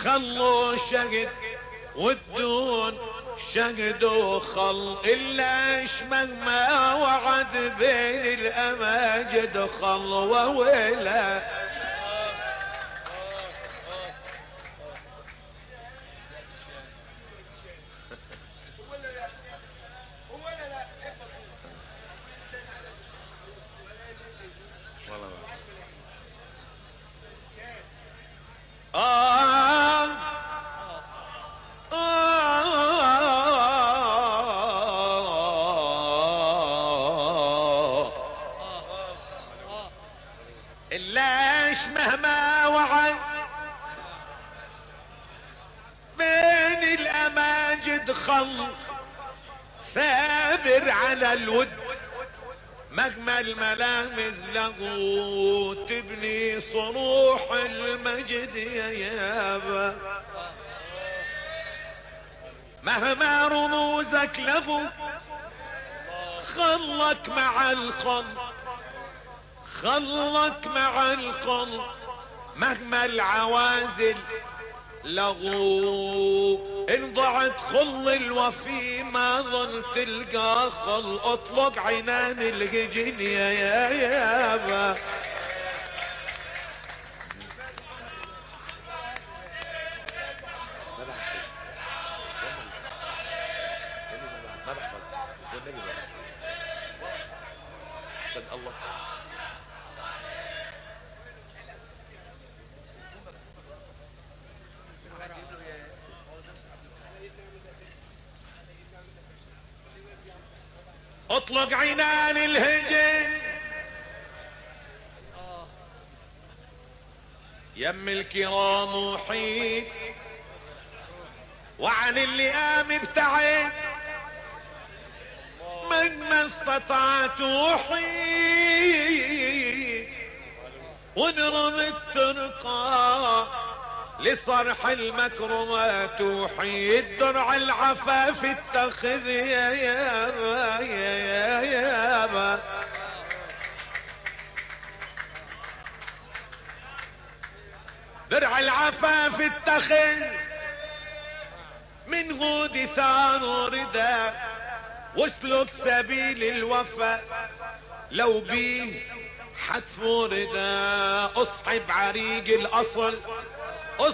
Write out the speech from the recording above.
خلوا شقد والدون شقد وخل إلا مهما وعد بين الأماجد خلوة ولا إلاش مهما وعد بين الأماجد خل ثابر على الود مهما الملامز لغو تبني صروح المجد يا يابا مهما رموزك لغو خلك مع الخل خلك مع الخل مهما العوازل لغو ان ضعت خل الوفي ما ظل تلقى خل اطلق عنان الهجن يا يابا الله اطلق عنان الهجن يم الكرام وحيد وعن اللئام ابتعد مهما استطعت وحيد ونرم الترقى لصرح المكرمات وحيد درع العفاف اتخذ يا يابا يا يابا درع العفاف اتخذ من غود ثار وردا واسلك سبيل الوفا لو بيه حتف وردا اصحب عريق الاصل